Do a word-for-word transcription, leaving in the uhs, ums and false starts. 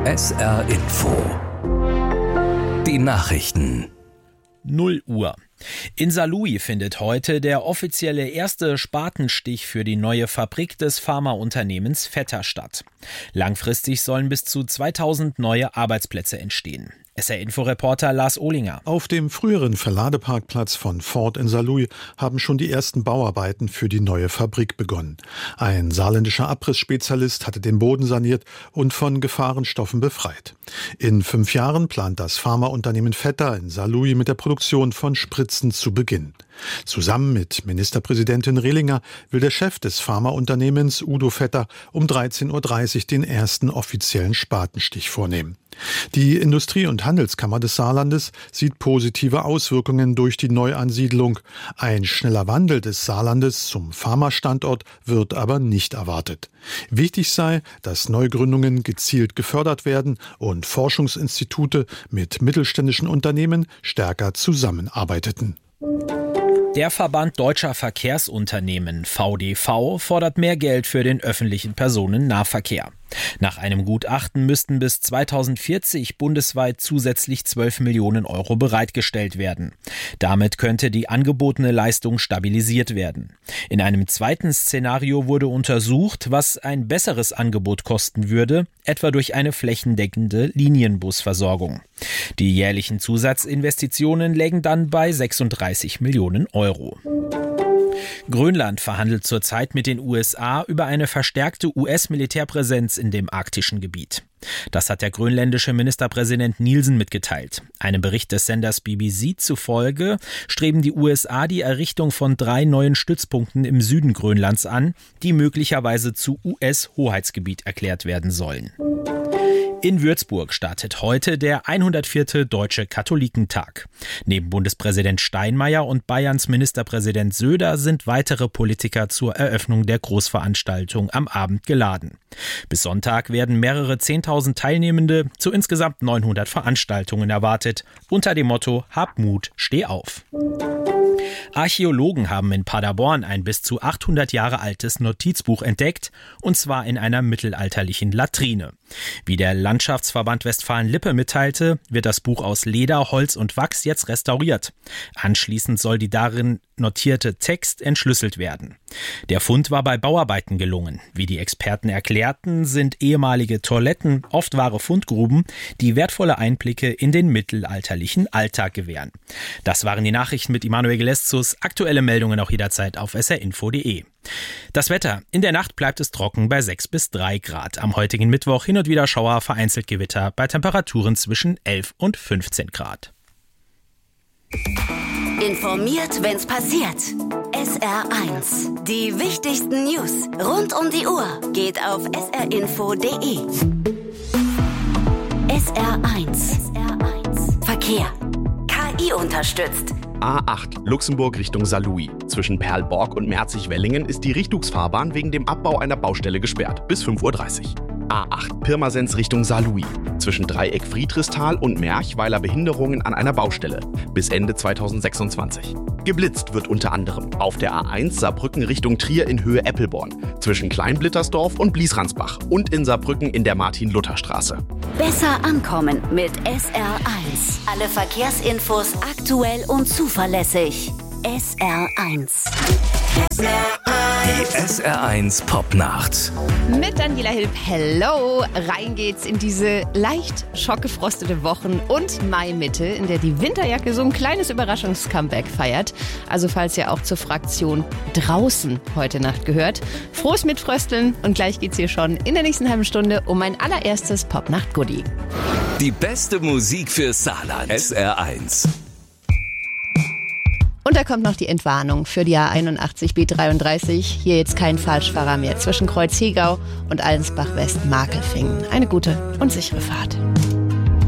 S R Info. Die Nachrichten. null Uhr. In Saarlouis findet heute der offizielle erste Spatenstich für die neue Fabrik des Pharmaunternehmens Vetter statt. Langfristig sollen bis zu zweitausend neue Arbeitsplätze entstehen. S R-Info-Reporter Lars Ohlinger. Auf dem früheren Verladeparkplatz von Ford in Saarlouis haben schon die ersten Bauarbeiten für die neue Fabrik begonnen. Ein saarländischer Abrissspezialist hatte den Boden saniert und von Gefahrenstoffen befreit. In fünf Jahren plant das Pharmaunternehmen Vetter in Saarlouis mit der Produktion von Spritzen zu beginnen. Zusammen mit Ministerpräsidentin Rehlinger will der Chef des Pharmaunternehmens, Udo Vetter, um dreizehn Uhr dreißig den ersten offiziellen Spatenstich vornehmen. Die Industrie- und Handelskammer des Saarlandes sieht positive Auswirkungen durch die Neuansiedlung. Ein schneller Wandel des Saarlandes zum Pharmastandort wird aber nicht erwartet. Wichtig sei, dass Neugründungen gezielt gefördert werden und Forschungsinstitute mit mittelständischen Unternehmen stärker zusammenarbeiteten. Der Verband Deutscher Verkehrsunternehmen V D V fordert mehr Geld für den öffentlichen Personennahverkehr. Nach einem Gutachten müssten bis zweitausendvierzig bundesweit zusätzlich zwölf Millionen Euro bereitgestellt werden. Damit könnte die angebotene Leistung stabilisiert werden. In einem zweiten Szenario wurde untersucht, was ein besseres Angebot kosten würde, etwa durch eine flächendeckende Linienbusversorgung. Die jährlichen Zusatzinvestitionen lägen dann bei sechsunddreißig Millionen Euro. Grönland verhandelt zurzeit mit den U S A über eine verstärkte U S-Militärpräsenz in dem arktischen Gebiet. Das hat der grönländische Ministerpräsident Nielsen mitgeteilt. Einem Bericht des Senders B B C zufolge streben die U S A die Errichtung von drei neuen Stützpunkten im Süden Grönlands an, die möglicherweise zu U S-Hoheitsgebiet erklärt werden sollen. In Würzburg startet heute der hundertvierte Deutsche Katholikentag. Neben Bundespräsident Steinmeier und Bayerns Ministerpräsident Söder sind weitere Politiker zur Eröffnung der Großveranstaltung am Abend geladen. Bis Sonntag werden mehrere zehntausend Teilnehmende zu insgesamt neunhundert Veranstaltungen erwartet, unter dem Motto Hab Mut, steh auf. Archäologen haben in Paderborn ein bis zu achthundert Jahre altes Notizbuch entdeckt, und zwar in einer mittelalterlichen Latrine. Wie der Landschaftsverband Westfalen-Lippe mitteilte, wird das Buch aus Leder, Holz und Wachs jetzt restauriert. Anschließend soll die darin notierte Text entschlüsselt werden. Der Fund war bei Bauarbeiten gelungen. Wie die Experten erklärten, sind ehemalige Toiletten oft wahre Fundgruben, die wertvolle Einblicke in den mittelalterlichen Alltag gewähren. Das waren die Nachrichten mit Immanuel Geleszus. Aktuelle Meldungen auch jederzeit auf s r info punkt d e. Das Wetter. In der Nacht bleibt es trocken bei sechs bis drei Grad. Am heutigen Mittwoch hin und wieder Schauer, vereinzelt Gewitter bei Temperaturen zwischen elf und fünfzehn Grad. Informiert, wenn's passiert. S R eins. Die wichtigsten News rund um die Uhr geht auf s r info punkt d e. S R eins. Verkehr. K I unterstützt. A acht, Luxemburg Richtung Saarlouis. Zwischen Perlborg und Merzig-Wellingen ist die Richtungsfahrbahn wegen dem Abbau einer Baustelle gesperrt. Bis fünf Uhr dreißig. A acht, Pirmasens Richtung Saarlouis. Zwischen Dreieck Friedrichsthal und Merch, weil er Behinderungen an einer Baustelle. Bis Ende zweitausendsechsundzwanzig. Geblitzt wird unter anderem auf der A eins Saarbrücken Richtung Trier in Höhe Eppelborn. Zwischen Kleinblittersdorf und Bliesransbach. Und in Saarbrücken in der Martin-Luther-Straße. Besser ankommen mit S R eins. Alle Verkehrsinfos aktuell und zuverlässig. S R eins. Die S R eins Popnacht. Mit Daniela Hilb, hello! Rein geht's in diese leicht schockgefrostete Wochen- und Mai-Mitte, in der die Winterjacke so ein kleines Überraschungs-Comeback feiert. Also falls ihr auch zur Fraktion draußen heute Nacht gehört, frohes Mitfrösteln und gleich geht's hier schon in der nächsten halben Stunde um mein allererstes Popnacht-Goodie. Die beste Musik fürs Saarland. S R eins. Und da kommt noch die Entwarnung für die A einundachtzig B dreiunddreißig. Hier jetzt kein Falschfahrer mehr zwischen Kreuz Hegau und Allensbach-West-Markelfingen. Eine gute und sichere Fahrt.